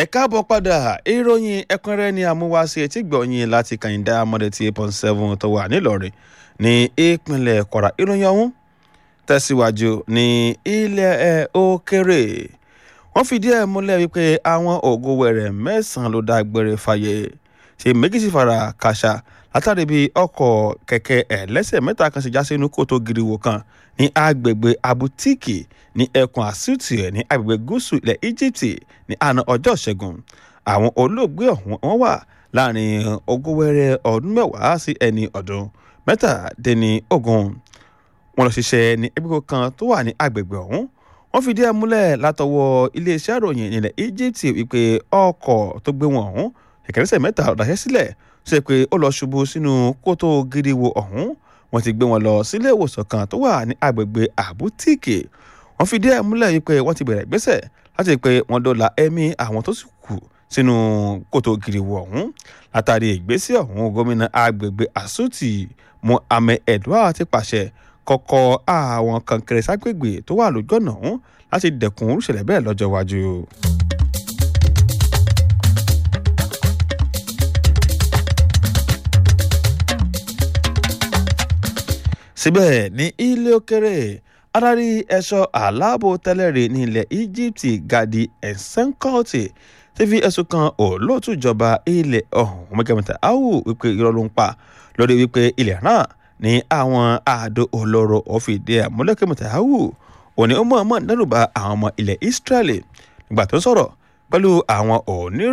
ẹ káàbọ̀ padà ìròyìn ẹ̀kúnrẹ́rẹ́ ni àmúwáṣe etí gbọ̀nyìn láti kàyìndà mọ́dẹ̀tì 8.7 tó wà nílọrin ní ìpínlẹ̀ kwara. ìròyìn ọ̀hún tẹ̀síwájú ní ilẹ̀ òkèrè. wọ́n fìdí ẹ̀ múlẹ̀ wípé àwọn ògùnwẹ̀rẹ̀ mẹ́sàn-án ló dágbére fáyé tí méjì sì fara kááṣá látàrí bí ọkọ̀ kẹ̀kẹ́ ẹlẹ́sẹ̀ mẹ́ta kan ṣe já sínú kòtò giriwo kan ní agbègbè abutiki ní ẹkùn àsútì ní agbègbè gúúsù ilẹ̀ Egypt ní àná ọjọ́ ìṣẹ́gun. àwọn olóògbé ọ̀hún wọ́n wà láàrin ogúnwẹ́rẹ́ ọdún mẹ́wàá sí ẹni ọdún mẹ́tàdínlógún. wọ́n lọ ṣiṣẹ́ ní ẹgbẹ́ kan tó wà ní agbègbè ọ̀hún. wọ́n fìdí ẹ̀ múlẹ̀ látọwọ́ iléeṣẹ́ ìròyìn nílẹ̀ Egypt wípé ọkọ̀ tó gbé wọn ọ̀hún kẹ̀kẹ́ ẹlẹ́sẹ̀ mẹ́ta ọ̀dàṣẹ́ sílẹ̀ ṣe pé ó lọ ṣubú sínú kòtò giriwo ọ̀hún. wọ́n ti gbé wọn lọ sílé ìwòsàn kan tó wà ní agbègbè àbútíkì. wọ́n fìdí ẹ̀ múlẹ̀ wípé wọ́n ti bẹ̀rẹ̀ ìgbésẹ̀ láti pé wọ́n dóòlà ẹ̀mí àwọn tó sì kù sínú kòtò giriwo ọ̀hún. látàrí ìgbésẹ̀ ọ̀hún gómìnà agbègbè àsútì Mohammed Edward ti pàṣẹ kọ́kọ́ àwọn kankéré ságbègbè tó wà lójú ọ̀nà ọ̀hún láti dẹ̀kun irúṣẹ̀lẹ̀ bẹ́ẹ̀ lọ́jọ́ iwájú. síbẹ̀ ní ilé òkèrè adarí ẹ̀ṣọ́ aláàbò tẹ́lẹ̀rí ní ilẹ̀ Egypt Gadi Esenkoti ti fi ẹ̀sùn kan olóòtú ìjọba ilẹ̀ ọ̀hún mẹ́kẹ́mẹ́ta áwù wípé irọ́ ló ń pa lórí wípé ilẹ̀ náà ní àwọn àdó olóró òfìdí àmúlẹ́kẹ́mẹ́ta áwù òní ó mọ̀ọ́mọ̀ dẹ́rùbà àwọn ọmọ ilẹ̀ Israeli nígbà tó sọ̀rọ̀ pẹ̀lú àwọn oníròyìn.